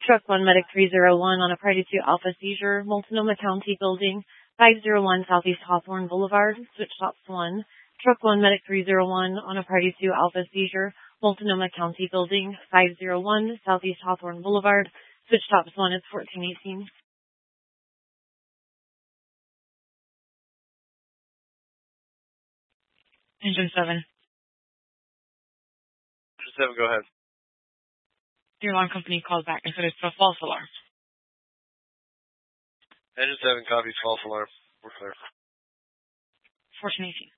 Truck 1 Medic 301 on a Priority 2 Alpha seizure, Multnomah County Building, 501 Southeast Hawthorne Boulevard, switch stops 1. Truck 1 Medic 301 on a Priority 2 Alpha seizure, Multnomah County Building, 501 Southeast Hawthorne Boulevard, switch stops 1. It's 1418. Engine 7. Engine 7, go ahead. Your alarm company called back and said it's a false alarm. Engine 7 copies false alarm. We're clear. 1418.